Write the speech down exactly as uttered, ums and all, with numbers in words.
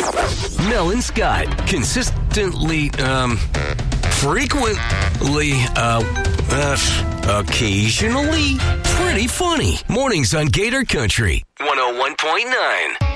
Mel and Scott, consistently, um, frequently, uh, uh, occasionally, pretty funny. Mornings on Gator Country, one oh one point nine.